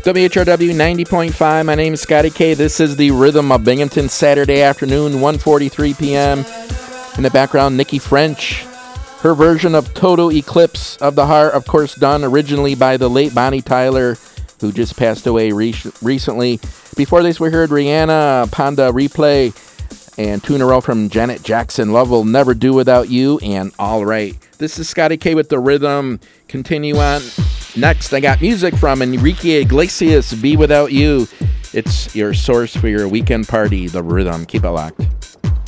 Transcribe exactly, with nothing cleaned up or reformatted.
W H R W ninety point five. My name is Scotty K. This is the Rhythm of Binghamton, Saturday afternoon, one forty-three p.m. In the background, Nikki French. Her version of Total Eclipse of the Heart, of course, done originally by the late Bonnie Tyler, who just passed away re- recently. Before this, we heard Rihanna, Panda Replay, and two in a row from Janet Jackson, Love Will Never Do Without You, and All Right. This is Scotty K with the Rhythm. Continue on. Next, I got music from Enrique Iglesias, Be Without You. It's your source for your weekend party, the Rhythm. Keep it locked.